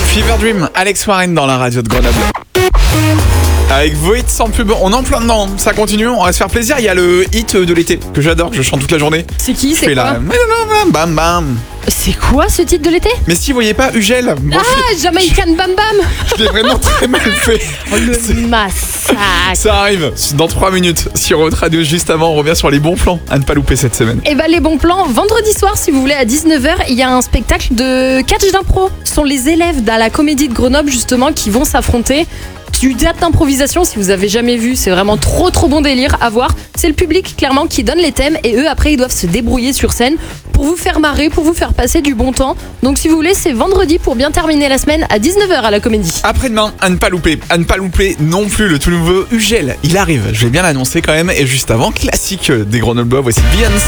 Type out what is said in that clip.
Fever Dream, Alex Warren dans la radio de Grenoble. Avec Void sans pub, on est en plein dedans, ça continue, on va se faire plaisir. Il y a le hit de l'été que j'adore, que je chante toute la journée. C'est qui? C'est quoi? Bam bam. C'est quoi ce titre de l'été? Mais si vous voyez pas Ugel, moi, Jamaican Bam Bam. je l'ai vraiment très mal fait. Oh, le massacre. Ça arrive dans 3 minutes sur votre radio. Juste avant, on revient sur les bons plans à ne pas louper cette semaine. Et les bons plans, vendredi soir, si vous voulez, à 19h, il y a un spectacle de catch d'impro. Ce sont les élèves de la Comédie de Grenoble, justement, qui vont s'affronter. Du théâtre d'improvisation, si vous avez jamais vu, c'est vraiment trop bon délire à voir. C'est le public, clairement, qui donne les thèmes et eux, après, ils doivent se débrouiller sur scène pour vous faire marrer, pour vous faire passer du bon temps. Donc, si vous voulez, c'est vendredi pour bien terminer la semaine à 19h à la Comédie. Après-demain, à ne pas louper. À ne pas louper non plus le tout nouveau Ugel. Il arrive, je vais bien l'annoncer quand même. Et juste avant, classique des Grenoblois, voici Beyoncé.